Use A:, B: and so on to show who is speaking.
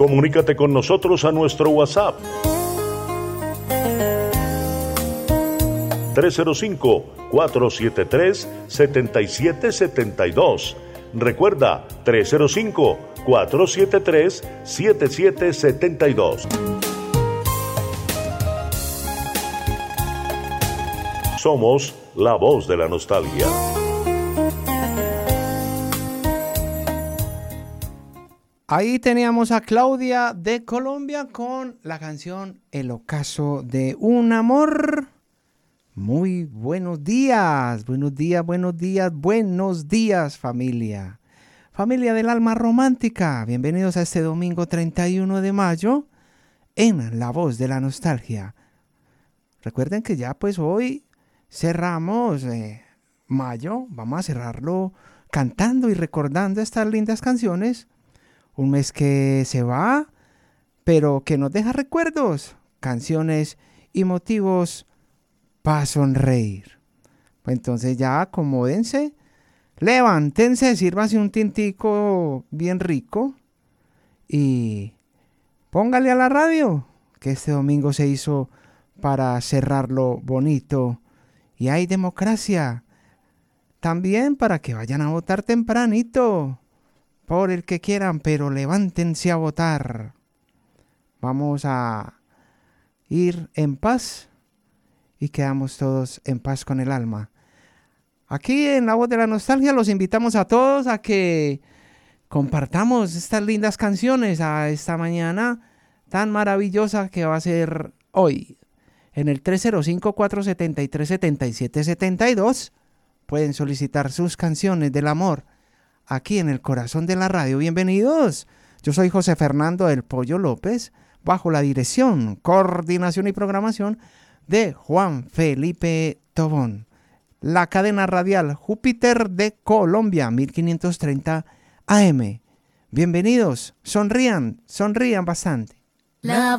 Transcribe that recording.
A: Comunícate con nosotros a nuestro WhatsApp 305-473-7772. Recuerda, 305-473-7772. Somos la voz de la nostalgia.
B: Ahí teníamos a Claudia de Colombia con la canción El ocaso de un amor. Muy buenos días, buenos días, buenos días, buenos días, familia. Familia del alma romántica, bienvenidos a este domingo 31 de mayo en La Voz de la Nostalgia. Recuerden que ya pues hoy cerramos mayo, vamos a cerrarlo cantando y recordando estas lindas canciones. Un mes que se va, pero que nos deja recuerdos, canciones y motivos para sonreír. Pues entonces ya acomódense, levántense, sírvanse un tintico bien rico y póngale a la radio, que este domingo se hizo para cerrarlo bonito. Y hay democracia también para que vayan a votar tempranito. Por el que quieran, pero levántense a votar. Vamos a ir en paz y quedamos todos en paz con el alma. Aquí en La Voz de la Nostalgia los invitamos a todos a que compartamos estas lindas canciones a esta mañana tan maravillosa que va a ser hoy. En el 305-473-7772 pueden solicitar sus canciones del amor. Aquí en el corazón de la radio. Bienvenidos. Yo soy José Fernando del Pollo López, bajo la dirección, coordinación y programación de Juan Felipe Tobón. La cadena radial Júpiter de Colombia, 1530 AM. Bienvenidos. Sonrían bastante.
C: La